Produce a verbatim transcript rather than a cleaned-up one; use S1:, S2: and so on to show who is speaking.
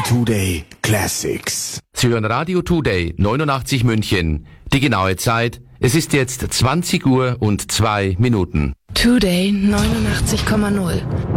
S1: Today Classics.
S2: Sie hören Radio Today neunundachtzig München. Die genaue Zeit, es ist jetzt zwanzig Uhr und zwei Minuten.
S3: Today neunundachtzig Komma null.